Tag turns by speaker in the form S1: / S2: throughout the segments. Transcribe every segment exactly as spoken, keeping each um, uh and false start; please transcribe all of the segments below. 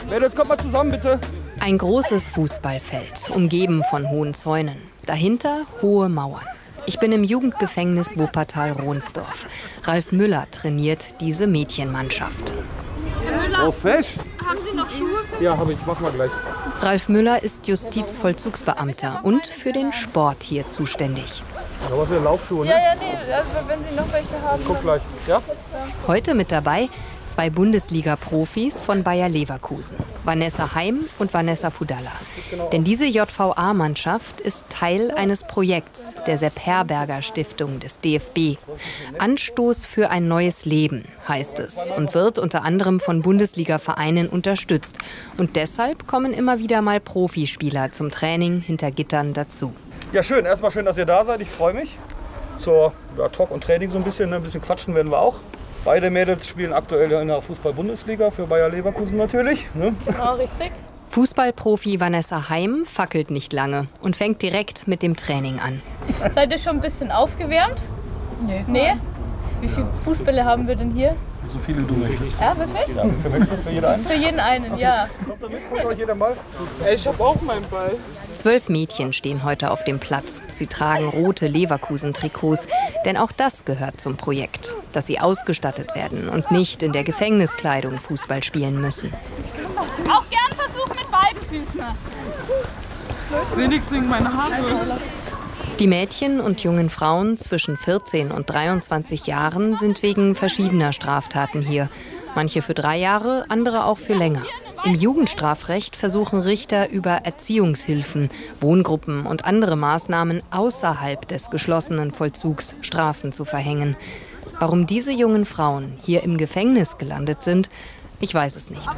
S1: Mädels, kommt mal zusammen, bitte.
S2: Ein großes Fußballfeld, umgeben von hohen Zäunen. Dahinter hohe Mauern. Ich bin im Jugendgefängnis Wuppertal-Rohnsdorf. Ralf Müller trainiert diese Mädchenmannschaft.
S3: Herr Müller,
S1: Oh, fesch.
S3: haben Sie noch Schuhe für mich?
S1: Ja, habe ich. Mach mal gleich.
S2: Ralf Müller ist Justizvollzugsbeamter und für den Sport hier zuständig.
S1: Da was für Laufschuhe, ne?
S3: Ja, ja, nee, also wenn Sie noch welche haben.
S1: Guck gleich. Ja?
S2: Heute mit dabei zwei Bundesliga-Profis von Bayer Leverkusen, Vanessa Heim und Vanessa Fudalla. Denn diese J V A-Mannschaft ist Teil eines Projekts der Sepp Herberger Stiftung des D F B. Anstoß für ein neues Leben heißt es und wird unter anderem von Bundesliga-Vereinen unterstützt. Und deshalb kommen immer wieder mal Profispieler zum Training hinter Gittern dazu.
S1: Ja, schön. Erstmal schön, dass ihr da seid. Ich freue mich. Zur ja, Talk und Training so ein bisschen. Ne? Ein bisschen quatschen werden wir auch. Beide Mädels spielen aktuell in der Fußball-Bundesliga für Bayer Leverkusen natürlich. Ne?
S3: Genau, richtig.
S2: Fußballprofi Vanessa Heim fackelt nicht lange und fängt direkt mit dem Training an.
S3: Seid ihr schon ein bisschen aufgewärmt? Nee. Nee? Wie viele Fußbälle haben wir denn hier?
S1: So viele du möchtest.
S3: Ja, wirklich?
S1: Ja, für mich ist das für jeden einen?
S3: Für jeden einen, ja.
S1: Kommt damit, holt euch jeder mal.
S4: Ich habe auch meinen Ball.
S2: Zwölf Mädchen stehen heute auf dem Platz. Sie tragen rote Leverkusen-Trikots. Denn auch das gehört zum Projekt, dass sie ausgestattet werden und nicht in der Gefängniskleidung Fußball spielen müssen.
S3: Auch gern versuchen mit beiden Füßen.
S4: Ich sehe nichts wegen meiner Haare.
S2: Die Mädchen und jungen Frauen zwischen vierzehn und dreiundzwanzig Jahren sind wegen verschiedener Straftaten hier. Manche für drei Jahre, andere auch für länger. Im Jugendstrafrecht versuchen Richter über Erziehungshilfen, Wohngruppen und andere Maßnahmen außerhalb des geschlossenen Vollzugs Strafen zu verhängen. Warum diese jungen Frauen hier im Gefängnis gelandet sind, ich weiß es nicht.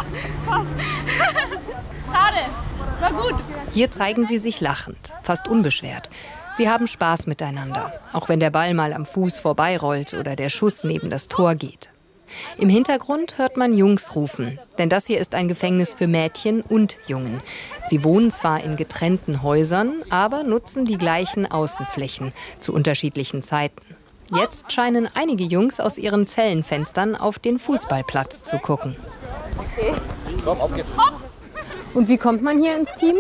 S3: Schade, war gut.
S2: Hier zeigen sie sich lachend, fast unbeschwert. Sie haben Spaß miteinander, auch wenn der Ball mal am Fuß vorbeirollt oder der Schuss neben das Tor geht. Im Hintergrund hört man Jungs rufen, denn das hier ist ein Gefängnis für Mädchen und Jungen. Sie wohnen zwar in getrennten Häusern, aber nutzen die gleichen Außenflächen zu unterschiedlichen Zeiten. Jetzt scheinen einige Jungs aus ihren Zellenfenstern auf den Fußballplatz zu gucken.
S3: Okay.
S1: Komm, auf geht's.
S2: Und wie kommt man hier ins Team?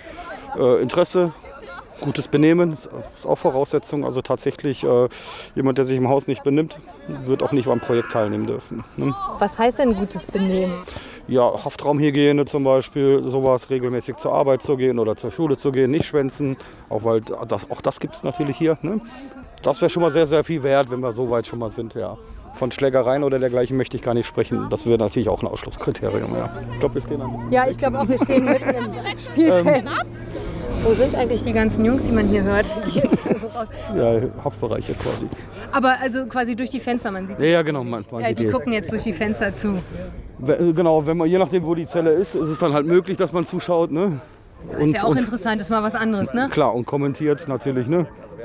S1: Äh, Interesse, gutes Benehmen ist auch Voraussetzung. Also tatsächlich äh, jemand, der sich im Haus nicht benimmt, wird auch nicht beim Projekt teilnehmen dürfen. Ne?
S2: Was heißt denn gutes Benehmen?
S1: Ja, Haftraumhygiene zum Beispiel, sowas, regelmäßig zur Arbeit zu gehen oder zur Schule zu gehen, nicht schwänzen, auch weil das, auch das gibt es natürlich hier. Ne? Das wäre schon mal sehr, sehr viel wert, wenn wir so weit schon mal sind, ja. Von Schlägereien oder dergleichen möchte ich gar nicht sprechen. Das wäre natürlich auch ein Ausschlusskriterium, ja. Ich glaube, wir stehen an.
S2: Ja, ich glaube auch, wir stehen mitten im Spielfeld. Wo sind eigentlich die ganzen Jungs, die man hier hört? Die jetzt so raus?
S1: Ja, Haftbereiche quasi.
S2: Aber also quasi durch die Fenster, man sieht die.
S1: Ja, ja, genau. Man, man
S2: Ja,
S1: sieht
S2: die gucken jetzt durch die Fenster zu.
S1: Genau, wenn man, je nachdem, wo die Zelle ist, ist es dann halt möglich, dass man zuschaut. Ne?
S2: Und, ist ja auch interessant, ist mal was anderes, ne?
S1: Klar, und kommentiert natürlich, ne?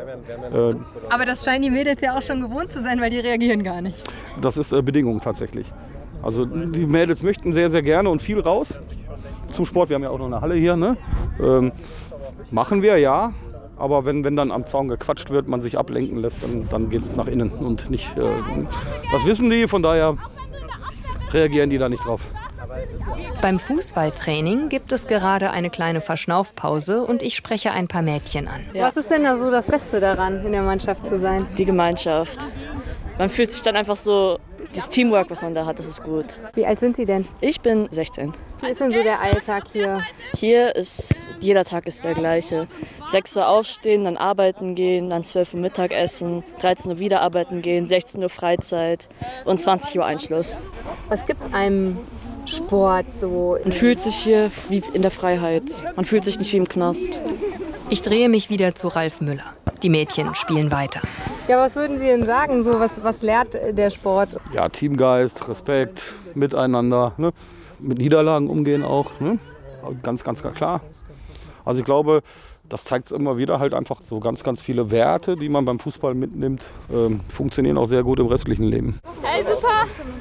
S1: Äh,
S2: Aber das scheinen die Mädels ja auch schon gewohnt zu sein, weil die reagieren gar nicht.
S1: Das ist äh, Bedingung tatsächlich. Also die Mädels möchten sehr, sehr gerne und viel raus zum Sport. Wir haben ja auch noch eine Halle hier, ne? Ähm, machen wir, ja. Aber wenn, wenn dann am Zaun gequatscht wird, man sich ablenken lässt, dann, dann geht es nach innen und nicht. Äh, das wissen die, von daher reagieren die da nicht drauf.
S2: Beim Fußballtraining gibt es gerade eine kleine Verschnaufpause und ich spreche ein paar Mädchen an.
S5: Ja.
S2: Was ist denn da so das Beste daran, in der Mannschaft zu sein?
S5: Die Gemeinschaft. Man fühlt sich dann einfach so, das Teamwork, was man da hat, das ist gut.
S2: Wie alt sind Sie denn?
S5: Ich bin sechzehn.
S2: Wie ist denn so der Alltag hier?
S5: Hier ist, jeder Tag ist der gleiche. sechs Uhr aufstehen, dann arbeiten gehen, dann zwölf Uhr Mittagessen, dreizehn Uhr wieder arbeiten gehen, sechzehn Uhr Freizeit und zwanzig Uhr Einschluss.
S2: Was gibt einem Sport so?
S5: Man fühlt sich hier wie in der Freiheit. Man fühlt sich nicht wie im Knast.
S2: Ich drehe mich wieder zu Ralf Müller. Die Mädchen spielen weiter.
S6: Ja, was würden Sie denn sagen? So, was, was lehrt der Sport?
S1: Ja, Teamgeist, Respekt, Miteinander, ne? Mit Niederlagen umgehen auch, ne? Ganz, ganz klar. Also ich glaube, das zeigt es immer wieder, halt einfach so ganz, ganz viele Werte, die man beim Fußball mitnimmt, ähm, funktionieren auch sehr gut im restlichen Leben.
S3: Hey, super!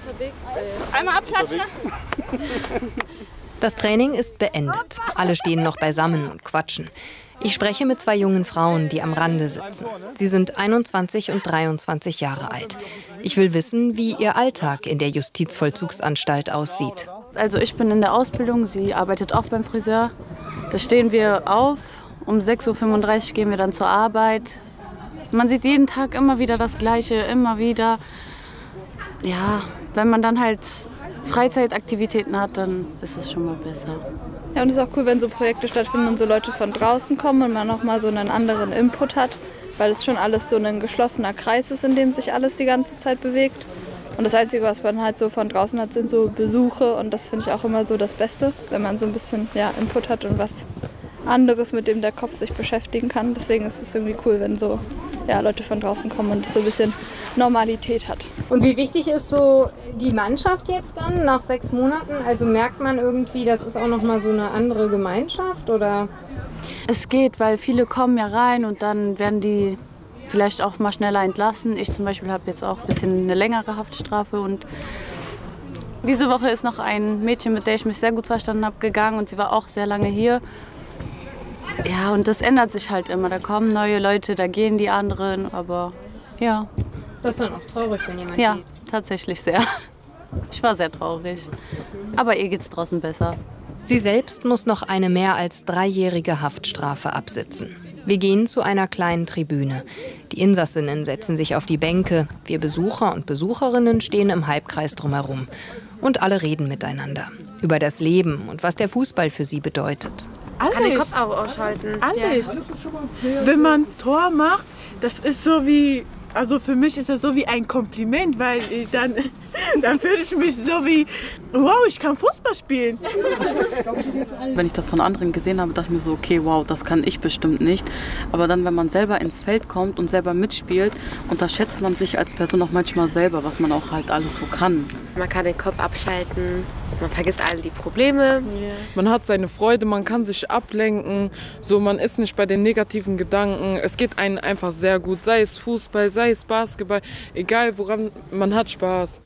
S3: Einmal abklatschen.
S2: Das Training ist beendet. Alle stehen noch beisammen und quatschen. Ich spreche mit zwei jungen Frauen, die am Rande sitzen. Sie sind einundzwanzig und dreiundzwanzig Jahre alt. Ich will wissen, wie ihr Alltag in der Justizvollzugsanstalt aussieht.
S7: Also ich bin in der Ausbildung, sie arbeitet auch beim Friseur. Da stehen wir auf, um sechs Uhr fünfunddreißig gehen wir dann zur Arbeit. Man sieht jeden Tag immer wieder das Gleiche, immer wieder. Ja, wenn man dann halt Freizeitaktivitäten hat, dann ist es schon mal besser.
S8: Ja, und es ist auch cool, wenn so Projekte stattfinden und so Leute von draußen kommen und man nochmal so einen anderen Input hat, weil es schon alles so ein geschlossener Kreis ist, in dem sich alles die ganze Zeit bewegt. Und das Einzige, was man halt so von draußen hat, sind so Besuche und das finde ich auch immer so das Beste, wenn man so ein bisschen ja, Input hat und was anderes, mit dem der Kopf sich beschäftigen kann. Deswegen ist es irgendwie cool, wenn so ja, Leute von draußen kommen und es so ein bisschen Normalität hat.
S6: Und wie wichtig ist so die Mannschaft jetzt dann nach sechs Monaten? Also merkt man irgendwie, das ist auch nochmal so eine andere Gemeinschaft, oder?
S7: Es geht, weil viele kommen ja rein und dann werden die vielleicht auch mal schneller entlassen. Ich zum Beispiel habe jetzt auch ein bisschen eine längere Haftstrafe und diese Woche ist noch ein Mädchen, mit der ich mich sehr gut verstanden habe, gegangen und sie war auch sehr lange hier. Ja, und das ändert sich halt immer. Da kommen neue Leute, da gehen die anderen, aber ja.
S6: Das ist dann auch traurig, wenn jemand
S7: ja,
S6: geht.
S7: Ja, tatsächlich sehr. Ich war sehr traurig. Aber ihr geht's draußen besser.
S2: Sie selbst muss noch eine mehr als dreijährige Haftstrafe absitzen. Wir gehen zu einer kleinen Tribüne. Die Insassinnen setzen sich auf die Bänke. Wir Besucher und Besucherinnen stehen im Halbkreis drumherum. Und alle reden miteinander. Über das Leben und was der Fußball für sie bedeutet.
S9: Alles.
S6: Kann den Kopf auch ausschalten.
S9: Alles. Ja. Wenn man Tor macht, das ist so wie, also für mich ist das so wie ein Kompliment, weil dann, dann fühle ich mich so wie, wow, ich kann Fußball spielen.
S10: Wenn ich das von anderen gesehen habe, dachte ich mir so, okay, wow, das kann ich bestimmt nicht. Aber dann, wenn man selber ins Feld kommt und selber mitspielt, unterschätzt man sich als Person auch manchmal selber, was man auch halt alles so kann.
S6: Man kann den Kopf abschalten, man vergisst all die Probleme.
S4: Man hat seine Freude, man kann sich ablenken, so, man ist nicht bei den negativen Gedanken. Es geht einem einfach sehr gut, sei es Fußball, sei es Basketball, egal woran, man hat Spaß.